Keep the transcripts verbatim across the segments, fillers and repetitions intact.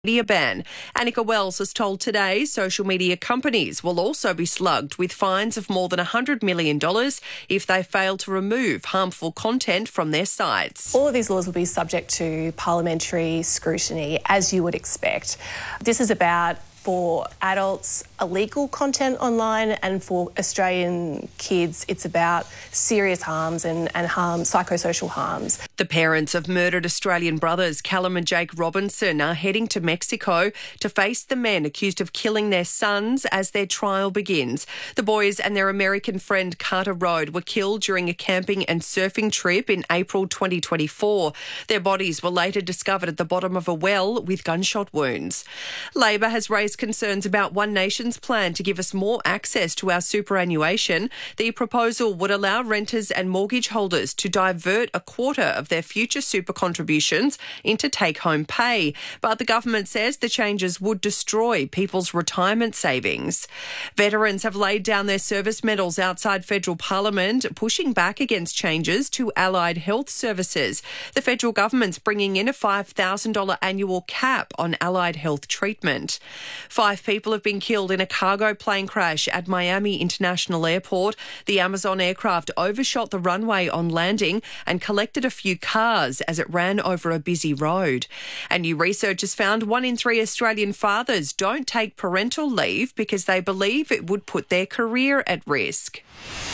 media ban. Annika Wells has told Today social media companies will also be slugged with fines of more than one hundred million dollars if they fail to remove harmful content from their sites. All of these laws will be subject to parliamentary scrutiny, as you would expect. This is about, for adults, illegal content online, and for Australian kids, it's about serious harms and, and harm, psychosocial harms. The parents of murdered Australian brothers Callum and Jake Robinson are heading to Mexico to face the men accused of killing their sons as their trial begins. The boys and their American friend Carter Road were killed during a camping and surfing trip in April twenty twenty-four. Their bodies were later discovered at the bottom of a well with gunshot wounds. Labor has raised concerns about One Nation's plan to give us more access to our superannuation. The proposal would allow renters and mortgage holders to divert a quarter of their future super contributions into take-home pay. But the government says the changes would destroy people's retirement savings. Veterans have laid down their service medals outside federal parliament, pushing back against changes to allied health services. The federal government's bringing in a five thousand dollars annual cap on allied health treatment. Five people have been killed in a cargo plane crash at Miami International Airport. The Amazon aircraft overshot the runway on landing and collected a few cars as it ran over a busy road. And new research has found one in three Australian fathers don't take parental leave because they believe it would put their career at risk.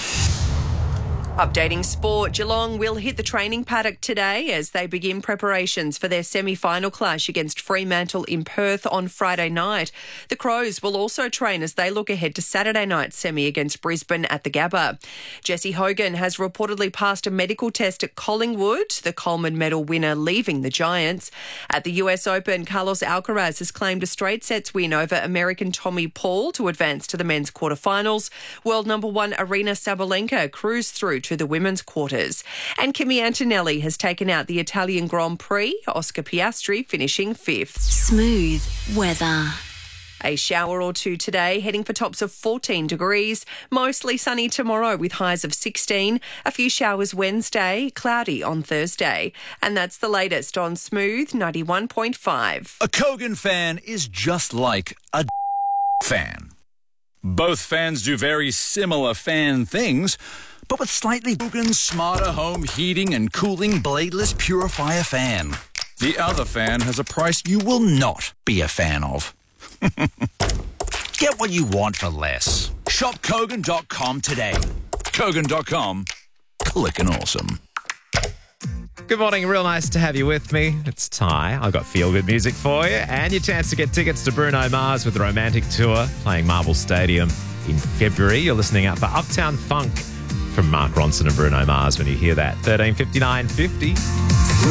Updating sport, Geelong will hit the training paddock today as they begin preparations for their semi-final clash against Fremantle in Perth on Friday night. The Crows will also train as they look ahead to Saturday night's semi against Brisbane at the Gabba. Jesse Hogan has reportedly passed a medical test at Collingwood, the Coleman medal winner leaving the Giants. At the U S Open, Carlos Alcaraz has claimed a straight sets win over American Tommy Paul to advance to the men's quarterfinals. World number one Arina Sabalenka cruised through to the women's quarters. And Kimi Antonelli has taken out the Italian Grand Prix, Oscar Piastri finishing fifth. Smooth weather. A shower or two today, heading for tops of fourteen degrees. Mostly sunny tomorrow with highs of sixteen. A few showers Wednesday, cloudy on Thursday. And that's the latest on Smooth ninety-one point five. A Kogan fan is just like a fan. Both fans do very similar fan things, but with slightly Kogan's smarter home heating and cooling bladeless purifier fan. The other fan has a price you will not be a fan of. Get what you want for less. Shop Kogan dot com today. Kogan dot com. Clickin' awesome. Good morning. Real nice to have you with me. It's Ty. I've got feel-good music for you and your chance to get tickets to Bruno Mars with the Romantic Tour playing Marvel Stadium in February. You're listening out for Uptown Funk from Mark Ronson and Bruno Mars when you hear that. thirteen fifty-nine fifty.